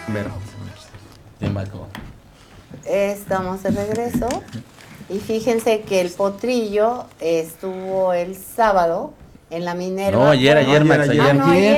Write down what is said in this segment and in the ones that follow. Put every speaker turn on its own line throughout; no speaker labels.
Ver.
De Maco.
Estamos de regreso y fíjense que el potrillo estuvo el sábado en la Minerva.
No, ayer, Max, ayer.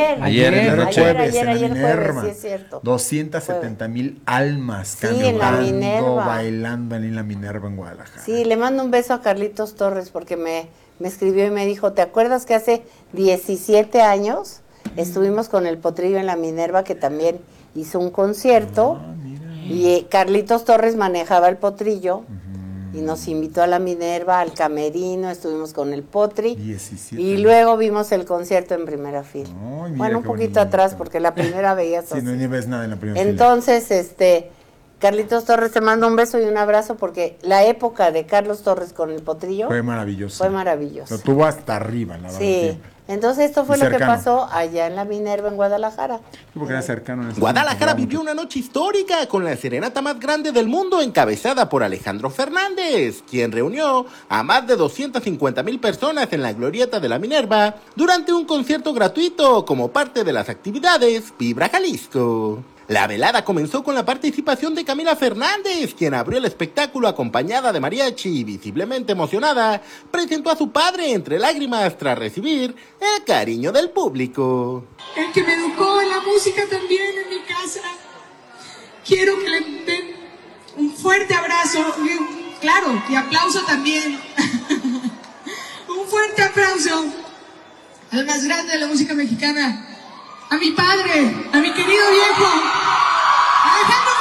Ayer jueves, sí es cierto.
270,000 almas
sí, en la Minerva.
Bailando en la Minerva en Guadalajara.
Sí, le mando un beso a Carlitos Torres porque me escribió y me dijo, ¿te acuerdas que hace 17 años estuvimos con el potrillo en la Minerva, que también hizo un concierto? Y Carlitos Torres manejaba el potrillo y nos invitó a la Minerva, al camerino, estuvimos con el potri
17
y luego vimos el concierto en primera fila.
Ay,
bueno, un poquito atrás porque la primera veías
sí,
así.
no ni ves nada en la primera
Entonces, Carlitos Torres, te mando un beso y un abrazo porque la época de Carlos Torres con el potrillo
fue maravilloso.
Fue maravilloso.
Lo tuvo hasta arriba, la verdad.
Sí. Entonces esto fue lo que pasó allá en la Minerva en Guadalajara.
Sí, porque era cercano.
Guadalajara vivió una noche histórica con la serenata más grande del mundo encabezada por Alejandro Fernández, quien reunió a más de 250,000 personas en la glorieta de la Minerva durante un concierto gratuito como parte de las actividades Vibra Jalisco. La velada comenzó con la participación de Camila Fernández, quien abrió el espectáculo acompañada de mariachi y visiblemente emocionada, presentó a su padre entre lágrimas tras recibir el cariño del público.
El que me educó en la música también en mi casa. Quiero que le den un fuerte abrazo, claro, y aplauso también. Un fuerte aplauso al más grande de la música mexicana. A mi padre, a mi querido viejo, Alejandro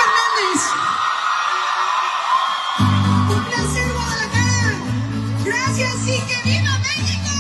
Fernández. Un placer, Guadalajara. Gracias y que viva México.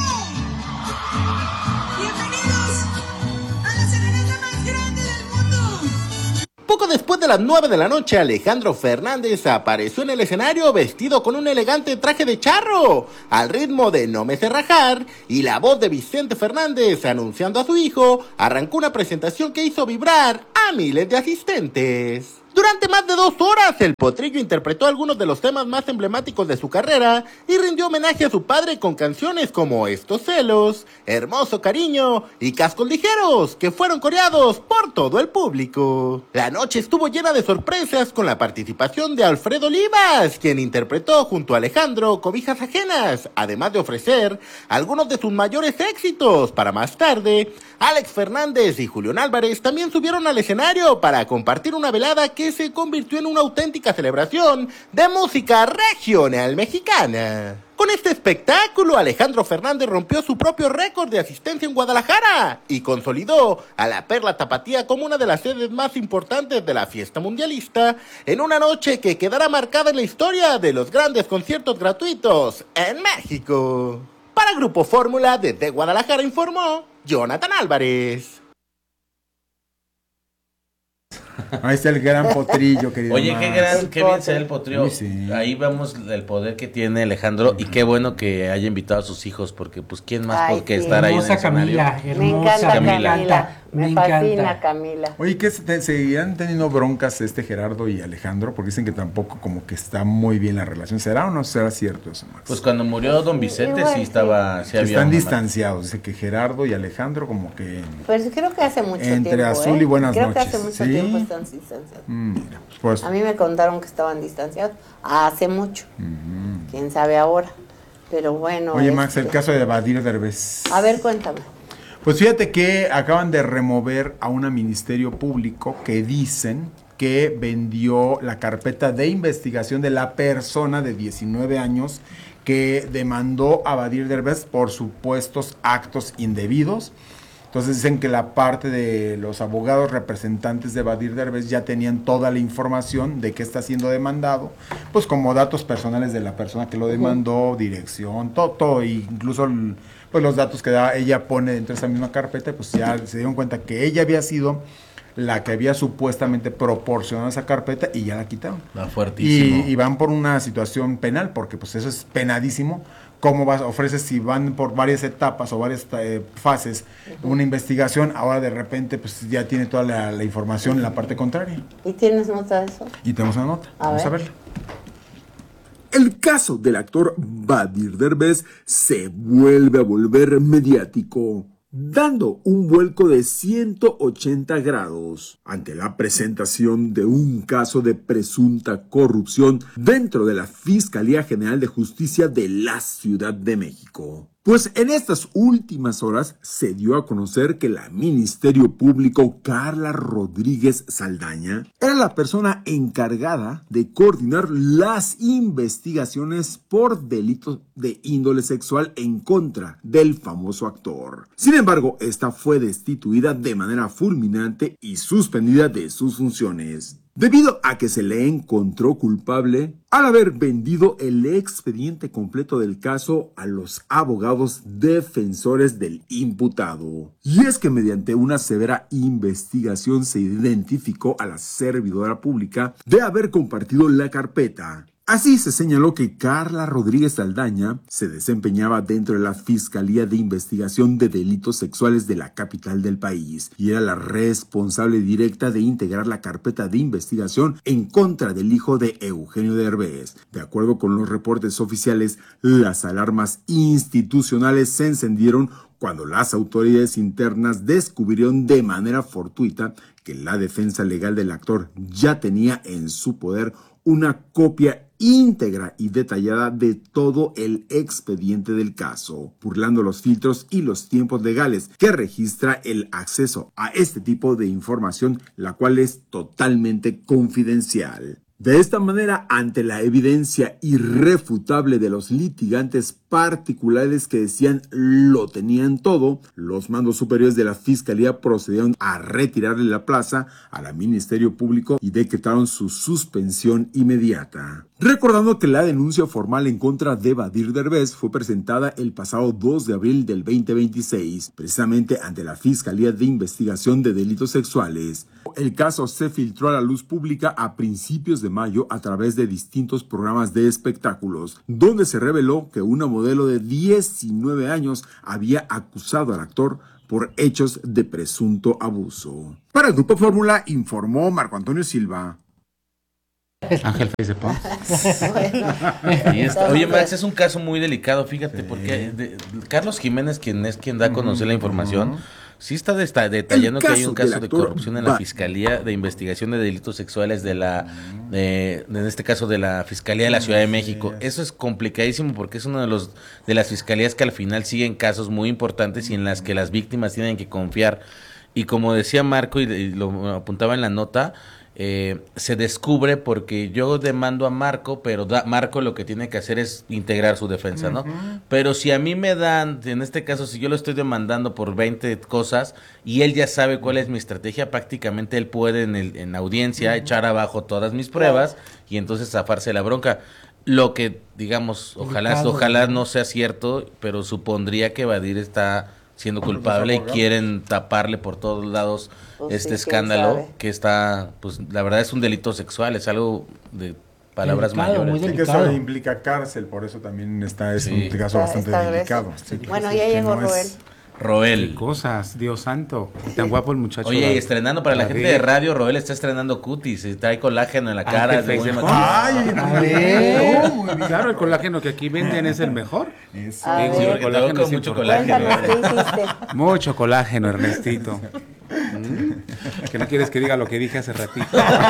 Bienvenidos a la serenata más grande del mundo.
Poco después de las 9 de la noche, Alejandro Fernández apareció en el escenario vestido con un elegante traje de charro, al ritmo de No me sé rajar, y la voz de Vicente Fernández anunciando a su hijo, arrancó una presentación que hizo vibrar a miles de asistentes. Durante más de 2 horas, el potrillo interpretó algunos de los temas más emblemáticos de su carrera y rindió homenaje a su padre con canciones como Estos celos, Hermoso cariño y Cascos ligeros, que fueron coreados por todo el público. La noche estuvo llena de sorpresas con la participación de Alfredo Olivas, quien interpretó junto a Alejandro Cobijas ajenas, además de ofrecer algunos de sus mayores éxitos. Para más tarde, Alex Fernández y Julián Álvarez también subieron al escenario para compartir una velada que se convirtió en una auténtica celebración de música regional mexicana. Con este espectáculo, Alejandro Fernández rompió su propio récord de asistencia en Guadalajara y consolidó a la Perla Tapatía como una de las sedes más importantes de la fiesta mundialista, en una noche que quedará marcada en la historia de los grandes conciertos gratuitos en México. Para Grupo Fórmula, desde Guadalajara informó Jonathan Álvarez.
Ahí está el gran potrillo, querido.
Oye,
Max.
qué bien se ve el potrillo.
Uy, sí.
Ahí vemos el poder que tiene Alejandro y qué bueno que haya invitado a sus hijos, porque pues quién más por qué estar ahí en el escenario.
Me encanta
Camila.
Me fascina Camila.
Oye, ¿qué seguirán teniendo broncas Gerardo y Alejandro? Porque dicen que tampoco como que está muy bien la relación. ¿Será o no será cierto eso, Max?
Pues cuando murió don Vicente sí estaba... Sí había
están distanciados. Dice que Gerardo y Alejandro como que...
Pues creo que hace mucho tiempo.
Entre azul y buenas
creo
noches.
Creo que hace mucho tiempo están distanciados.
Mira, pues,
a mí me contaron que estaban distanciados hace mucho. Quién sabe ahora. Pero bueno.
Oye, Max, el caso de Badir Derbez.
A ver, cuéntame.
Pues fíjate que acaban de remover a un ministerio público que dicen que vendió la carpeta de investigación de la persona de 19 años que demandó a Badir Derbez por supuestos actos indebidos. Entonces dicen que la parte de los abogados representantes de Badir Derbez ya tenían toda la información de que está siendo demandado, pues como datos personales de la persona que lo demandó, dirección, todo, incluso pues los datos que ella pone dentro de esa misma carpeta, pues ya se dieron cuenta que ella había sido la que había supuestamente proporcionado esa carpeta y ya la quitaron.
Fuertísimo.
Y van por una situación penal, porque pues eso es penadísimo. ¿Cómo ofreces si van por varias etapas o varias fases una investigación? Ahora de repente pues ya tiene toda la información en la parte contraria.
¿Y tienes nota de eso?
Y tenemos una nota, vamos a verla.
El caso del actor Badir Derbez se vuelve a volver mediático. dando un vuelco de 180 grados ante la presentación de un caso de presunta corrupción dentro de la Fiscalía General de Justicia de la Ciudad de México. Pues en estas últimas horas se dio a conocer que la Ministerio Público Carla Rodríguez Saldaña era la persona encargada de coordinar las investigaciones por delitos de índole sexual en contra del famoso actor. Sin embargo, esta fue destituida de manera fulminante y suspendida de sus funciones, debido a que se le encontró culpable al haber vendido el expediente completo del caso a los abogados defensores del imputado. Y es que mediante una severa investigación se identificó a la servidora pública de haber compartido la carpeta. Así se señaló que Carla Rodríguez Saldaña se desempeñaba dentro de la Fiscalía de Investigación de Delitos Sexuales de la capital del país y era la responsable directa de integrar la carpeta de investigación en contra del hijo de Eugenio Derbez. De acuerdo con los reportes oficiales, las alarmas institucionales se encendieron cuando las autoridades internas descubrieron de manera fortuita que la defensa legal del actor ya tenía en su poder una copia íntegra y detallada de todo el expediente del caso, burlando los filtros y los tiempos legales que registra el acceso a este tipo de información, la cual es totalmente confidencial. De esta manera, ante la evidencia irrefutable de los litigantes particulares que decían lo tenían todo, los mandos superiores de la Fiscalía procedieron a retirarle la plaza a la Ministerio Público y decretaron su suspensión inmediata. Recordando que la denuncia formal en contra de Badir Derbez fue presentada el pasado 2 de abril del 2026, precisamente ante la Fiscalía de Investigación de Delitos Sexuales. El caso se filtró a la luz pública a principios de mayo a través de distintos programas de espectáculos, donde se reveló que una modelo de 19 años había acusado al actor por hechos de presunto abuso. Para el Grupo Fórmula informó Marco Antonio Silva.
Ángel Face de Pons.
Oye, Max, es un caso muy delicado, fíjate, porque Carlos Jiménez, quien da a conocer la información, sí está detallando que hay un caso de corrupción en la Fiscalía de Investigación de Delitos Sexuales en este caso de la Fiscalía de la Ciudad de México. Eso es complicadísimo porque es uno de las fiscalías que al final siguen casos muy importantes y en las que las víctimas tienen que confiar. Y como decía Marco y lo apuntaba en la nota, se descubre porque yo demando a Marco, pero Marco lo que tiene que hacer es integrar su defensa, ¿no? Pero si a mí me dan, en este caso, si yo lo estoy demandando por 20 cosas y él ya sabe cuál es mi estrategia, prácticamente él puede en audiencia echar abajo todas mis pruebas y entonces zafarse la bronca. Lo que, digamos, ojalá no sea cierto, pero supondría que Badir está siendo culpable y quieren taparle por todos lados este escándalo que está, pues la verdad es un delito sexual, es algo de palabras mayores.
Sí, que eso implica cárcel, por eso también es un caso bastante delicado.
Bueno, ya llegó
Roel.
Qué cosas, Dios santo. Tan guapo el muchacho.
Oye, estrenando para la gente de radio, Roel está estrenando cutis, trae colágeno en la cara.
Claro, el colágeno que aquí venden es el mejor.
Eso. El colágeno es mucho colágeno.
Mucho colágeno, Ernestito. Que no quieres que diga lo que dije hace ratito.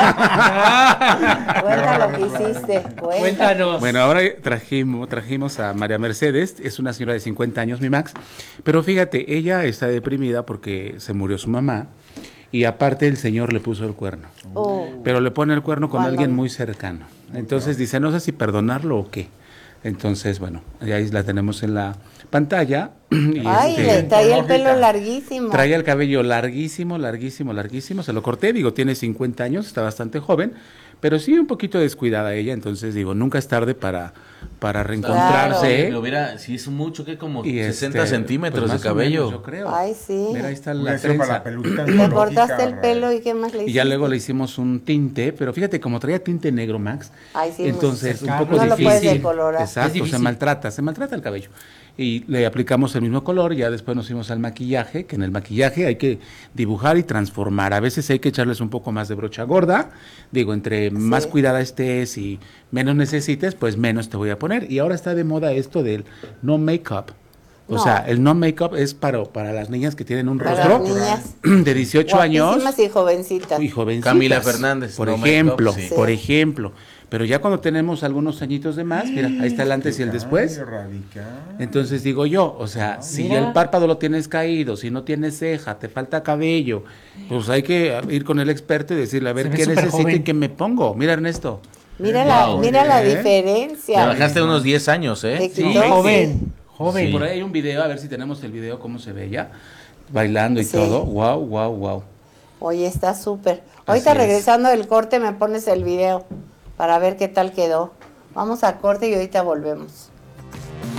Cuenta lo que hiciste.
Cuéntanos.
Bueno, ahora trajimos a María Mercedes. Es una señora de 50 años, mi Max. Pero fíjate, ella está deprimida porque se murió su mamá. Y aparte el señor le puso el cuerno. Pero le pone el cuerno con alguien muy cercano. Entonces dice, no sé si perdonarlo o qué. Entonces, bueno, ahí la tenemos en la pantalla. Y
traía el pelo larguísimo.
Traía el cabello larguísimo. Se lo corté, tiene 50 años, está bastante joven, pero sí un poquito descuidada ella. Entonces, nunca es tarde para reencontrarse.
Claro. Sí, es mucho, que como
y
60 centímetros
pues
de cabello.
Menos, yo creo.
Ay, sí.
Mira, ahí está la trenza.
Le cortaste el pelo y qué más le hiciste.
Y ya luego le hicimos un tinte, pero fíjate, como traía tinte negro, Max,
sí,
entonces un poco
no
difícil.
Lo puedes decolorar.
Exacto, se maltrata el cabello. Y le aplicamos el mismo color, ya después nos fuimos al maquillaje, que en el maquillaje hay que dibujar y transformar. A veces hay que echarles un poco más de brocha gorda. Entre más cuidada estés y menos necesites, pues menos te voy a poner. Y ahora está de moda esto del no make-up. O sea, el no make-up es para las niñas que tienen un
Para
rostro
las niñas
de 18 años.
guapísimas y jovencitas.
Y jovencitas.
Camila Fernández,
por
no
ejemplo,
make-up, sí.
por ejemplo. Pero ya cuando tenemos algunos añitos de más, mira, ahí está el antes y el después.
Radical.
Entonces digo yo, o sea, si
mira.
el párpado lo tienes caído, si no tienes ceja, te falta cabello, pues hay que ir con el experto y decirle, a ver,
Se ve
¿qué
súper
necesito y
joven.
qué me pongo? Mira, Ernesto.
Mira
Wow.
la
¿Eh?
diferencia.
Te bajaste unos 10 años, ¿eh?
Te
Sí,
quitó,
joven, joven.
Sí.
Por ahí hay un video, a ver si tenemos el video, cómo se ve ella, bailando y
Sí.
todo. Wow, wow, wow.
Oye, está súper. Ahorita
Así es.
regresando del corte me pones el video para ver qué tal quedó. Vamos a corte y ahorita volvemos.